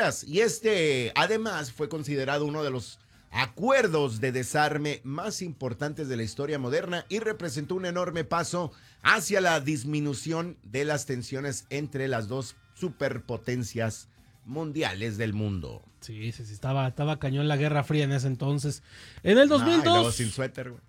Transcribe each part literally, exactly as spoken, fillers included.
fronteras. Y este, además, fue considerado uno de los acuerdos de desarme más importantes de la historia moderna y representó un enorme paso hacia la disminución de las tensiones entre las dos superpotencias mundiales del mundo. Sí, sí, sí, estaba, estaba cañón la Guerra Fría en ese entonces. En el dos mil dos... No, y luego sin suéter, güey.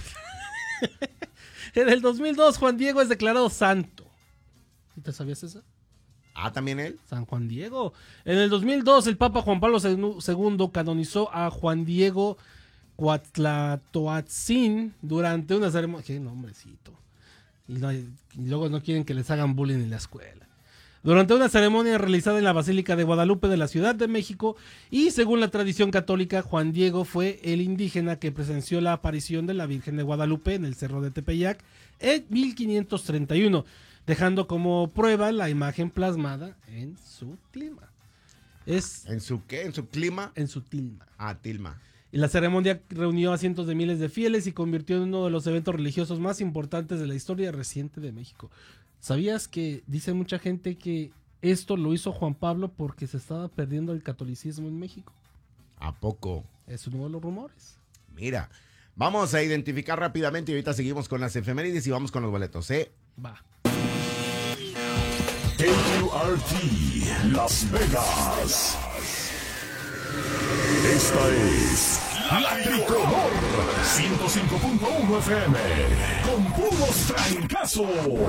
En el dos mil dos, Juan Diego es declarado santo. ¿Sí te sabías eso? Ah, ¿también él? San Juan Diego. En el dos mil dos, el Papa Juan Pablo segundo canonizó a Juan Diego Cuatlatoatzin durante una ceremonia... ¡Qué nombrecito! Y, no, y luego no quieren que les hagan bullying en la escuela. Durante una ceremonia realizada en la Basílica de Guadalupe de la Ciudad de México, y según la tradición católica, Juan Diego fue el indígena que presenció la aparición de la Virgen de Guadalupe en el Cerro de Tepeyac en mil quinientos treinta y uno, dejando como prueba la imagen plasmada en su tilma. Es ¿En su qué? ¿En su clima? En su tilma. Ah, tilma. Y la ceremonia reunió a cientos de miles de fieles y convirtió en uno de los eventos religiosos más importantes de la historia reciente de México. ¿Sabías que dice mucha gente que esto lo hizo Juan Pablo porque se estaba perdiendo el catolicismo en México? ¿A poco? Es uno de los rumores. Mira, vamos a identificar rápidamente y ahorita seguimos con las efemérides y vamos con los boletos, ¿eh? Va. K Q R T, Las Vegas. Esta es La Tricolor, ciento cinco punto uno F M, con puros trancazos.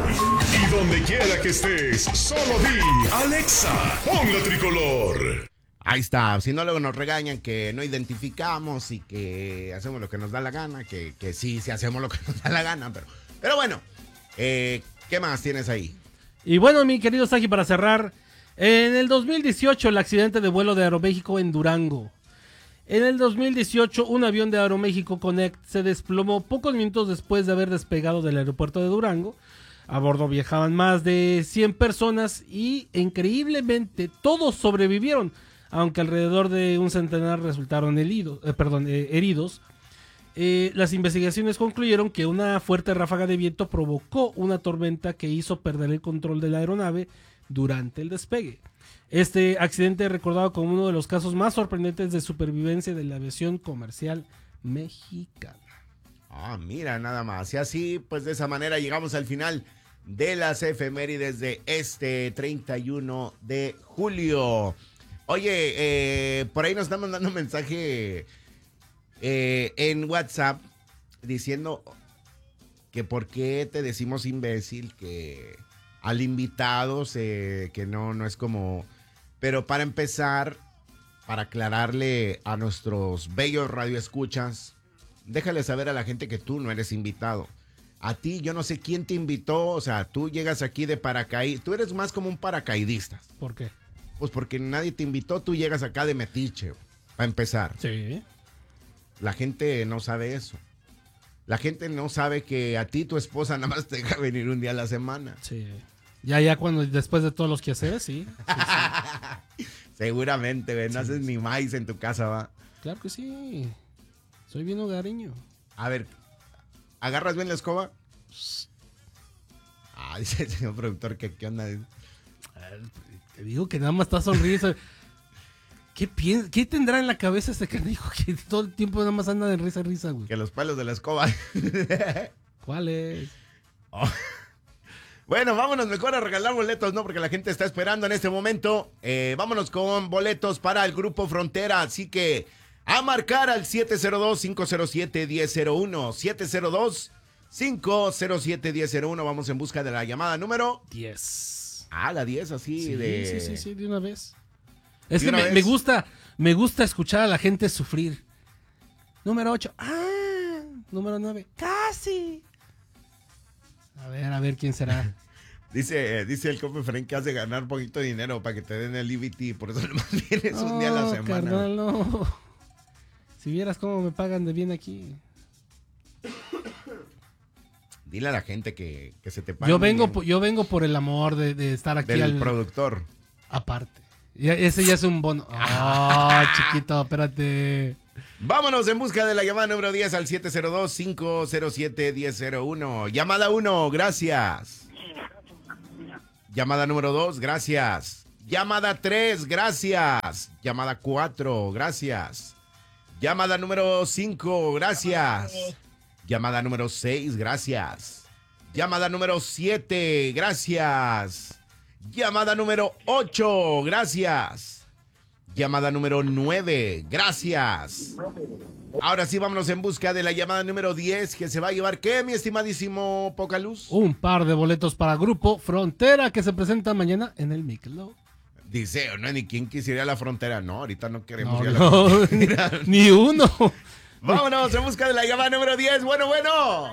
Y donde quiera que estés, solo di, Alexa, pon La Tricolor. Ahí está, si no luego nos regañan que no identificamos y que hacemos lo que nos da la gana, que, que sí, sí hacemos lo que nos da la gana, pero, pero bueno, eh, ¿qué más tienes ahí? Y bueno, mi querido Saji, para cerrar, en el dos mil dieciocho el accidente de vuelo de Aeroméxico en Durango. En el dos mil dieciocho, un avión de Aeroméxico Connect se desplomó pocos minutos después de haber despegado del aeropuerto de Durango. A bordo viajaban más de cien personas y, increíblemente, todos sobrevivieron, aunque alrededor de un centenar resultaron heridos. Eh, perdón, eh, heridos. Eh, las investigaciones concluyeron que una fuerte ráfaga de viento provocó una tormenta que hizo perder el control de la aeronave durante el despegue. Este accidente es recordado como uno de los casos más sorprendentes de supervivencia de la aviación comercial mexicana. Ah, mira, nada más. Y así, pues de esa manera llegamos al final de las efemérides de este treinta y uno de julio. Oye, eh, por ahí nos están mandando un mensaje eh, en WhatsApp diciendo que por qué te decimos imbécil, que al invitado se, que no, no es como... Pero para empezar, para aclararle a nuestros bellos radioescuchas, déjale saber a la gente que tú no eres invitado. A ti, yo no sé quién te invitó, o sea, tú llegas aquí de paracaidistas, tú eres más como un paracaidista. ¿Por qué? Pues porque nadie te invitó, tú llegas acá de metiche, para empezar. Sí. La gente no sabe eso. La gente no sabe que a ti tu esposa nada más te deja venir un día a la semana. Sí. Ya, ya cuando, después de todos los quehaceres, sí. sí, sí. Seguramente, ¿ves? No sí, haces sí. ni maíz en tu casa, ¿va? Claro que sí. Soy bien hogareño. A ver, ¿agarras bien la escoba? Ah, dice el señor productor que qué onda. Te digo que nada más está sonriendo. ¿Qué, piens- ¿Qué tendrá en la cabeza este canijo que todo el tiempo nada más anda de risa y risa, güey? Que los palos de la escoba. ¿Cuál es? Oh. Bueno, vámonos mejor a regalar boletos, ¿no? Porque la gente está esperando en este momento. Eh, vámonos con boletos para el Grupo Frontera. Así que a marcar al siete cero dos, cinco cero siete, uno cero cero uno. siete cero dos, cinco cero siete, uno cero cero uno. Vamos en busca de la llamada número diez. Ah, la diez, así Sí, de... sí, sí, sí, de una vez. Es ¿De que una me, vez? me gusta, me gusta escuchar a la gente sufrir. Número ocho. Ah, número nueve. Casi. A ver, a ver quién será. Dice, dice el compa Frank que has de ganar poquito de dinero para que te den el E B T, por eso nomás vienes un día a la semana. Carnal, no. Si vieras cómo me pagan de bien aquí. Dile a la gente que, que se te pague. Yo vengo, po- yo vengo por el amor de, de estar aquí del al- productor. aparte. Ya- ese ya es un bono. Ah, chiquito, espérate. Vámonos en busca de la llamada número diez al siete cero dos, cinco cero siete, uno cero cero uno. Llamada uno, gracias. Llamada número dos, gracias. Llamada tres, gracias. Llamada cuatro, gracias. Llamada número cinco, gracias. Llamada número seis, gracias. Llamada número siete, gracias. Llamada número ocho, gracias. Llamada número nueve, gracias. Ahora sí, vámonos en busca de la llamada número diez, que se va a llevar, ¿qué, mi estimadísimo Pocaluz? Un par de boletos para Grupo Frontera, que se presenta mañana en el Michelob. Dice, no, ni quién quisiera ir a la frontera. No, ahorita no queremos No, ir a la no, frontera. ni uno. Vámonos en busca de la llamada número diez. Bueno, bueno.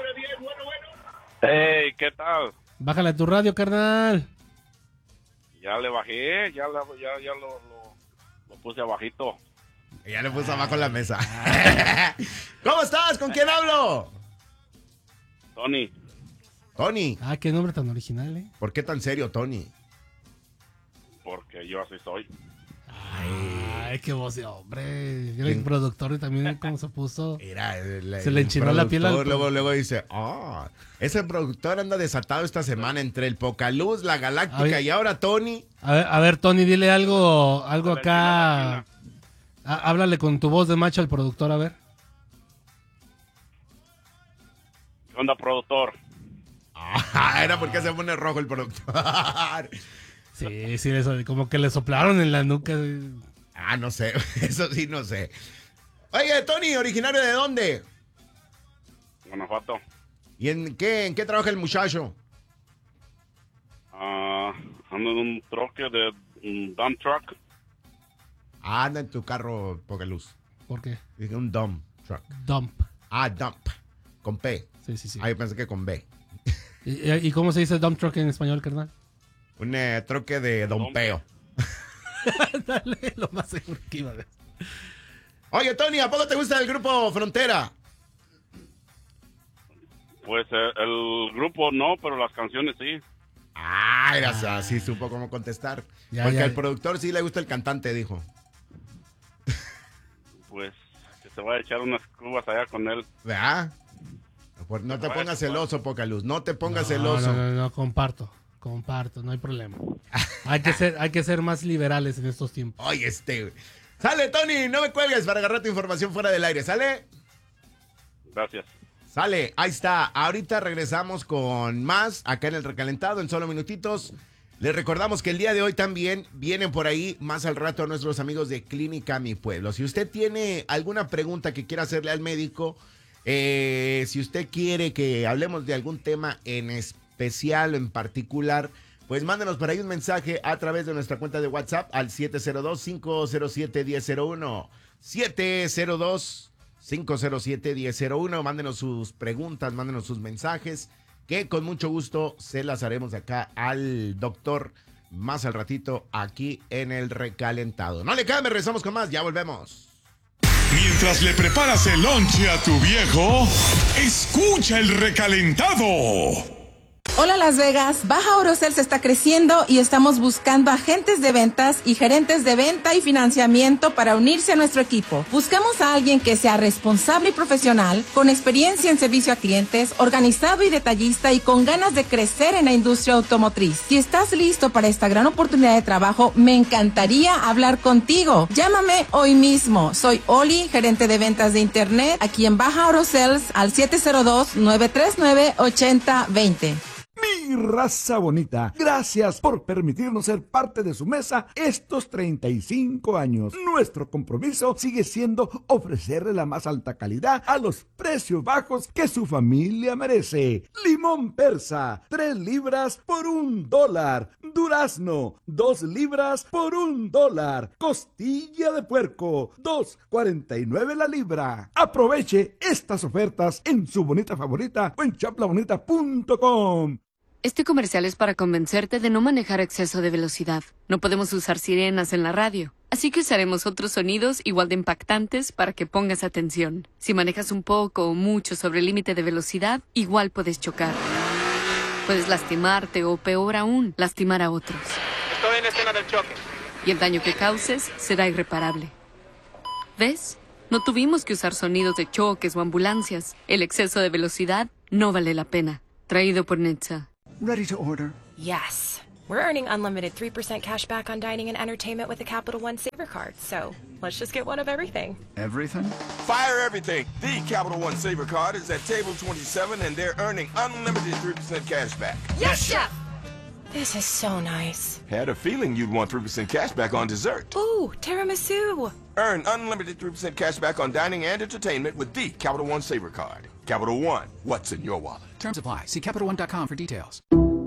Hey, ¿qué tal? Bájale a tu radio, carnal. Ya le bajé, ya, la, ya, ya lo, lo, lo puse abajito. Ya le puse abajo la mesa. ¿Cómo estás? ¿Con quién hablo? Tony. Tony. Ah, qué nombre tan original, ¿eh? ¿Por qué tan serio, Tony? Porque yo así soy. Ay, qué voz de hombre. Mira el productor también cómo se puso. Era el, el, Se le enchinó la piel al... Luego, luego dice, ah, oh, ese productor anda desatado esta semana entre el Pocaluz, la Galáctica ver, y ahora Tony. A ver, a ver, Tony, dile algo, algo acá. A, háblale con tu voz de macho al productor, a ver. ¿Qué onda, productor? Ah, era porque se pone rojo el productor. Sí, sí, eso, como que le soplaron en la nuca. Ah, no sé, eso sí no sé. Oye, Tony, ¿originario de dónde? Guanajuato. ¿Y en qué, en qué trabaja el muchacho? Uh, ando en un troque de un dump truck. Ah, anda en tu carro, Pocaluz. ¿Por qué? Dije un dump truck. Dump. Ah, dump. Con P. Sí, sí, sí. Ah, yo pensé que con B. ¿Y, y cómo se dice dump truck en español, carnal? Un eh, troque de dompeo. Dale, lo más seguro que iba a ver. Oye, Tony, ¿a poco te gusta el grupo Frontera? Pues eh, el grupo no, pero las canciones sí. Ah, era así, supo cómo contestar. Ya, Porque ya, al ya. productor sí le gusta el cantante, dijo. Pues que se va a echar unas cubas allá con él. ¿Verdad? No te pongas celoso, Pocaluz. No te pongas no, celoso. No, no, no, comparto. Comparto, no hay problema. Hay que ser, hay que ser más liberales en estos tiempos. Oye, este. Sale, Tony, no me cuelgues para agarrar tu información fuera del aire. ¿Sale? Gracias. Sale, ahí está. Ahorita regresamos con más acá en el recalentado en solo minutitos. Les recordamos que el día de hoy también vienen por ahí más al rato nuestros amigos de Clínica Mi Pueblo. Si usted tiene alguna pregunta que quiera hacerle al médico, eh, si usted quiere que hablemos de algún tema en especial, especial en particular, pues mándenos por ahí un mensaje a través de nuestra cuenta de WhatsApp al siete cero dos, cinco cero siete, uno cero cero uno. siete cero dos, cinco cero siete, uno cero cero uno. Mándenos sus preguntas, mándenos sus mensajes, que con mucho gusto se las haremos acá al doctor más al ratito aquí en el recalentado. No le cambie, regresamos con más, ya volvemos. Mientras le preparas el lonche a tu viejo, escucha el recalentado. Hola Las Vegas, Baja Orocels está creciendo y estamos buscando agentes de ventas y gerentes de venta y financiamiento para unirse a nuestro equipo. Buscamos a alguien que sea responsable y profesional, con experiencia en servicio a clientes, organizado y detallista y con ganas de crecer en la industria automotriz. Si estás listo para esta gran oportunidad de trabajo, me encantaría hablar contigo. Llámame hoy mismo. Soy Oli, gerente de ventas de internet, aquí en Baja Orocels al siete cero dos, nueve tres nueve, ocho cero dos cero. Mi raza bonita, gracias por permitirnos ser parte de su mesa estos treinta y cinco años. Nuestro compromiso sigue siendo ofrecerle la más alta calidad a los precios bajos que su familia merece. Limón persa, tres libras por un dólar. Durazno, dos libras por un dólar. Costilla de puerco, dos cuarenta y nueve la libra. Aproveche estas ofertas en su bonita favorita o en chapla bonita punto com. Este comercial es para convencerte de no manejar a exceso de velocidad. No podemos usar sirenas en la radio, así que usaremos otros sonidos igual de impactantes para que pongas atención. Si manejas un poco o mucho sobre el límite de velocidad, igual puedes chocar. Puedes lastimarte o, peor aún, lastimar a otros. Estoy en la escena del choque. Y el daño que causes será irreparable. ¿Ves? No tuvimos que usar sonidos de choques o ambulancias. El exceso de velocidad no vale la pena. Traído por Netza. Ready to order? Yes. We're earning unlimited three percent cash back on dining and entertainment with a Capital One Saver card. So let's just get one of everything. Everything? Fire everything. The Capital One Saver card is at table twenty-seven, and they're earning unlimited three percent cash back. Yes, Chef! This is so nice. Had a feeling you'd want three percent cash back on dessert. Ooh, tiramisu. Earn unlimited three percent cash back on dining and entertainment with the Capital One Saver card. Capital One, what's in your wallet? Terms apply. See Capital One dot com for details.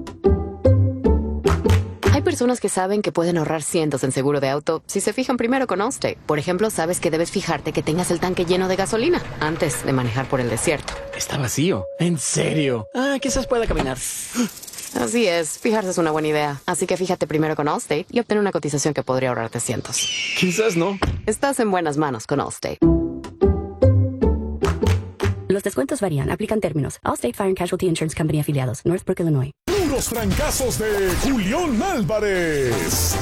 Hay personas que saben que pueden ahorrar cientos en seguro de auto si se fijan primero con Allstate. Por ejemplo, sabes que debes fijarte que tengas el tanque lleno de gasolina antes de manejar por el desierto. Está vacío. ¿En serio? Ah, quizás pueda caminar. Así es, fijarse es una buena idea. Así que fíjate primero con Allstate y obtén una cotización que podría ahorrarte cientos. Quizás no. Estás en buenas manos con Allstate. Los descuentos varían. Aplican términos. Allstate Fire and Casualty Insurance Company afiliados. Northbrook, Illinois. Puros trancazos de Julián Álvarez.